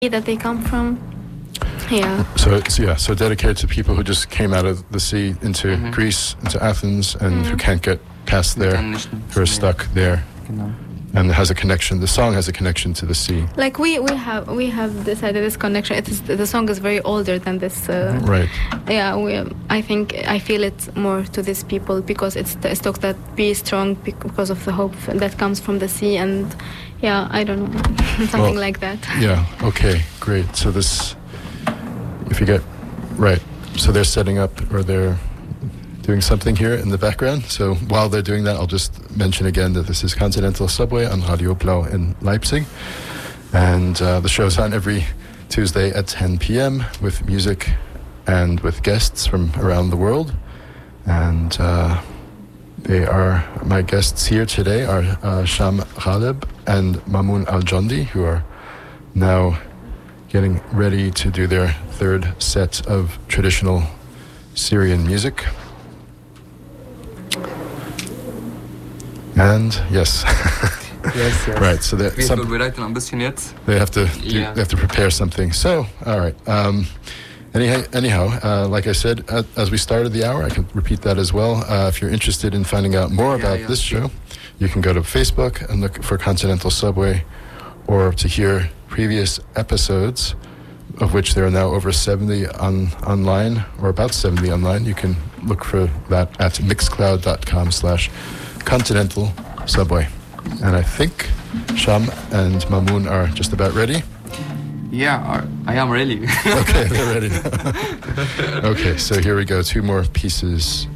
that they come from. Yeah. So it's so dedicated to people who just came out of the sea into Greece, into Athens, and who can't get past there, who are stuck there. And it has a connection. The song has a connection to the sea. Like we have decided this connection. The song is very older than this. Right. Yeah. I feel it's more to these people because it's talks that be strong because of the hope that comes from the sea, and yeah, I don't know, something like that. Yeah. Okay. Great. So this, if you get right, so they're setting up or they're doing something here in the background. So while they're doing that, I'll just mention again that this is Continental Subway on Radio Blau in Leipzig. And the show's on every Tuesday at 10 p.m. with music and with guests from around the world. And my guests here today are Sham Ghaleb and Mamoun Al-Jondi, who are now getting ready to do their third set of traditional Syrian music. And yes. Yes. Right, so they have to prepare something. So, all right. Anyhow, like I said, as we started the hour, I can repeat that as well. If you're interested in finding out more about this show, you can go to Facebook and look for Continental Subway, or to hear previous episodes, of which there are now over 70 online, or about 70 online. You can look for that at mixcloud.com/Continental Subway. And I think Sham and Mamoun are just about ready. Yeah, I am ready. Okay, they're ready. Okay, so here we go. Two more pieces